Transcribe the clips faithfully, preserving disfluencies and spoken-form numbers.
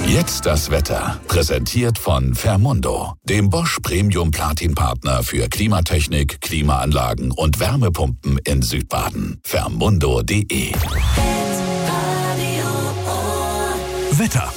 Jetzt das Wetter. Präsentiert von Fermundo, dem Bosch Premium Platin Partner für Klimatechnik, Klimaanlagen und Wärmepumpen in Südbaden. Fermundo punkt de. Wetter.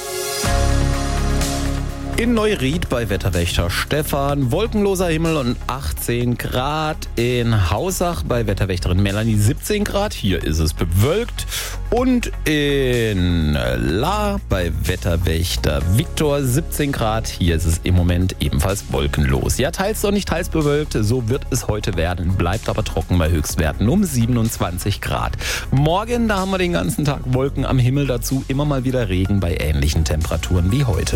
In Neuried bei Wetterwächter Stefan wolkenloser Himmel und achtzehn Grad. In Hausach bei Wetterwächterin Melanie siebzehn Grad. Hier ist es bewölkt. Und in La bei Wetterwächter Viktor siebzehn Grad. Hier ist es im Moment ebenfalls wolkenlos. Ja, teils sonnig, teils bewölkt. So wird es heute werden. Bleibt aber trocken bei Höchstwerten um siebenundzwanzig Grad. Morgen, da haben wir den ganzen Tag Wolken am Himmel. Dazu immer mal wieder Regen bei ähnlichen Temperaturen wie heute.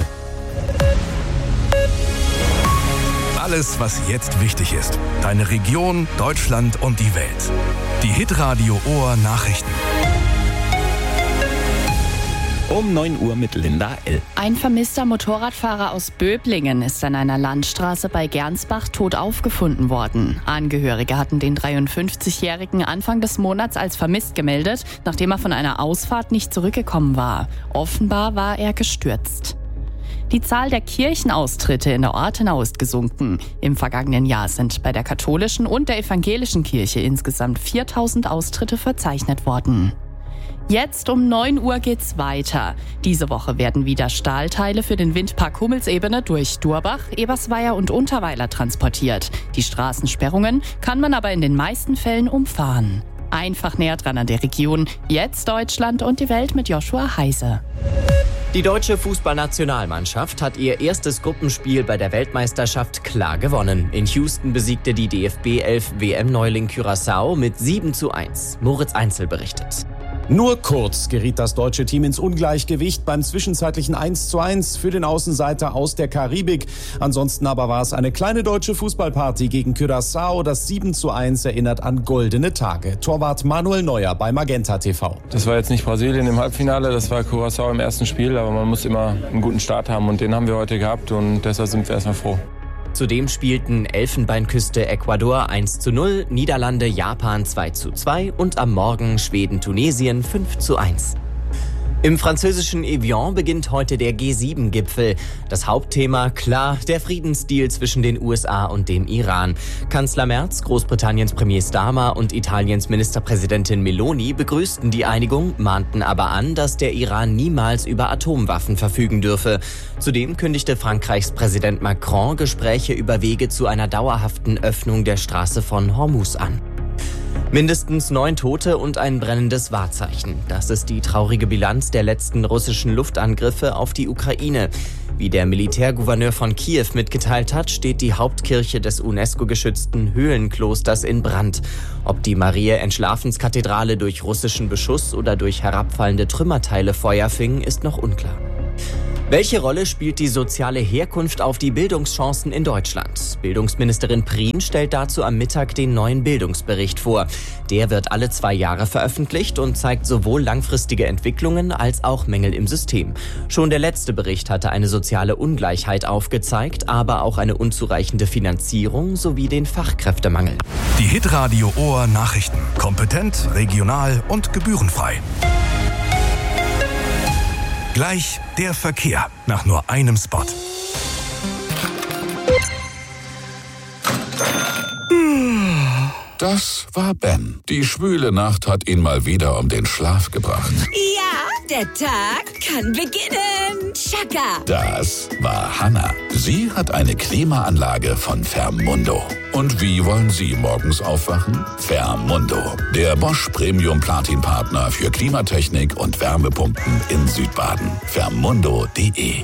Alles, was jetzt wichtig ist. Deine Region, Deutschland und die Welt. Die Hitradio Ohr Nachrichten. Um neun Uhr mit Linda L. Ein vermisster Motorradfahrer aus Böblingen ist an einer Landstraße bei Gernsbach tot aufgefunden worden. Angehörige hatten den dreiundfünfzigjährigen Anfang des Monats als vermisst gemeldet, nachdem er von einer Ausfahrt nicht zurückgekommen war. Offenbar war er gestürzt. Die Zahl der Kirchenaustritte in der Ortenau ist gesunken. Im vergangenen Jahr sind bei der katholischen und der evangelischen Kirche insgesamt viertausend Austritte verzeichnet worden. Jetzt um neun Uhr geht's weiter. Diese Woche werden wieder Stahlteile für den Windpark Hummelsebene durch Durbach, Ebersweier und Unterweiler transportiert. Die Straßensperrungen kann man aber in den meisten Fällen umfahren. Einfach näher dran an der Region. Jetzt Deutschland und die Welt mit Joshua Heise. Die deutsche Fußballnationalmannschaft hat ihr erstes Gruppenspiel bei der Weltmeisterschaft klar gewonnen. In Houston besiegte die D F B elf W M-Neuling Curaçao mit sieben zu eins. Moritz Einzel berichtet. Nur kurz geriet das deutsche Team ins Ungleichgewicht beim zwischenzeitlichen eins zu eins für den Außenseiter aus der Karibik. Ansonsten aber war es eine kleine deutsche Fußballparty gegen Curaçao. Das sieben zu eins erinnert an goldene Tage. Torwart Manuel Neuer bei Magenta T V. Das war jetzt nicht Brasilien im Halbfinale, das war Curaçao im ersten Spiel. Aber man muss immer einen guten Start haben und den haben wir heute gehabt und deshalb sind wir erstmal froh. Zudem spielten Elfenbeinküste Ecuador eins zu null, Niederlande Japan zwei zu zwei und am Morgen Schweden Tunesien fünf zu eins. Im französischen Evian beginnt heute der G sieben Gipfel. Das Hauptthema, klar, der Friedensdeal zwischen den U S A und dem Iran. Kanzler Merz, Großbritanniens Premier Starmer und Italiens Ministerpräsidentin Meloni begrüßten die Einigung, mahnten aber an, dass der Iran niemals über Atomwaffen verfügen dürfe. Zudem kündigte Frankreichs Präsident Macron Gespräche über Wege zu einer dauerhaften Öffnung der Straße von Hormuz an. Mindestens neun Tote und ein brennendes Wahrzeichen. Das ist die traurige Bilanz der letzten russischen Luftangriffe auf die Ukraine. Wie der Militärgouverneur von Kiew mitgeteilt hat, steht die Hauptkirche des UNESCO-geschützten Höhlenklosters in Brand. Ob die Mariä-Entschlafenskathedrale durch russischen Beschuss oder durch herabfallende Trümmerteile Feuer fing, ist noch unklar. Welche Rolle spielt die soziale Herkunft auf die Bildungschancen in Deutschland? Bildungsministerin Prien stellt dazu am Mittag den neuen Bildungsbericht vor. Der wird alle zwei Jahre veröffentlicht und zeigt sowohl langfristige Entwicklungen als auch Mängel im System. Schon der letzte Bericht hatte eine soziale Ungleichheit aufgezeigt, aber auch eine unzureichende Finanzierung sowie den Fachkräftemangel. Die Hitradio Ohr Nachrichten. Kompetent, regional und gebührenfrei. Gleich der Verkehr nach nur einem Spot. Das war Ben. Die schwüle Nacht hat ihn mal wieder um den Schlaf gebracht. Ja, der Tag kann beginnen. Chaka. Das war Hanna. Sie hat eine Klimaanlage von Fermundo. Und wie wollen Sie morgens aufwachen? Fermundo, der Bosch Premium Platin Partner für Klimatechnik und Wärmepumpen in Südbaden. Fermundo punkt de.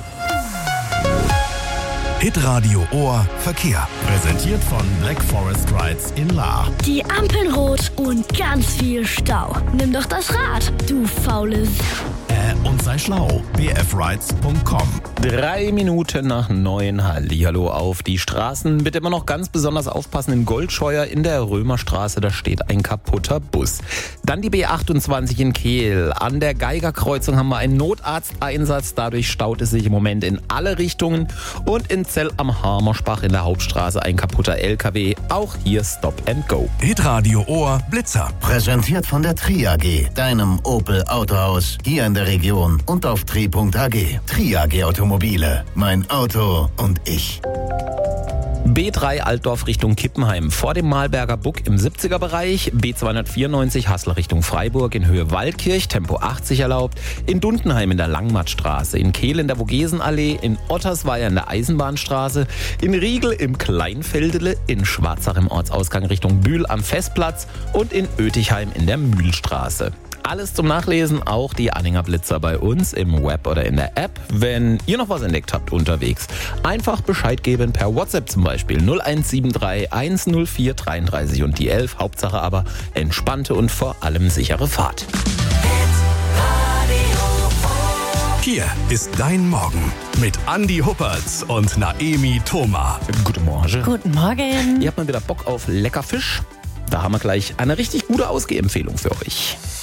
Hitradio Ohr Verkehr. Präsentiert von Black Forest Rides in La. Die Ampeln rot und ganz viel Stau. Nimm doch das Rad, du faules. Äh, und sei schlau. b f rides punkt com. Drei Minuten nach neun. Hallihallo auf die Straßen. Bitte immer noch ganz besonders aufpassen in Goldscheuer in der Römerstraße. Da steht ein kaputter Bus. Dann die B achtundzwanzig in Kehl. An der Geigerkreuzung haben wir einen Notarzteinsatz. Dadurch staut es sich im Moment in alle Richtungen. Und in Zell am Harmerspach in der Hauptstraße ein kaputter L K W. Auch hier Stop and Go. Hitradio Ohr Blitzer. Präsentiert von der Tri A G, deinem Opel Autohaus, hier in der Region und auf tri punkt a g. Tri A G Automobile, mein Auto und ich. B drei Altdorf Richtung Kippenheim vor dem Malberger Buck im siebziger Bereich, B zweihundertvierundneunzig Hassler Richtung Freiburg in Höhe Waldkirch, Tempo achtzig erlaubt, in Dundenheim in der Langmattstraße, in Kehl in der Vogesenallee, in Ottersweier in der Eisenbahnstraße, in Riegel im Kleinfeldele, in Schwarzach im Ortsausgang Richtung Bühl am Festplatz und in Oetichheim in der Mühlstraße. Alles zum Nachlesen, auch die Anhänger Blitzer bei uns im Web oder in der App. Wenn ihr noch was entdeckt habt unterwegs, einfach Bescheid geben per WhatsApp zum Beispiel null eins sieben drei eins null vier dreiunddreißig und die elf. Hauptsache aber entspannte und vor allem sichere Fahrt. Hier ist dein Morgen mit Andi Huppertz und Naemi Thoma. Guten Morgen. Guten Morgen. Ihr habt mal wieder Bock auf lecker Fisch? Da haben wir gleich eine richtig gute Ausgehempfehlung für euch.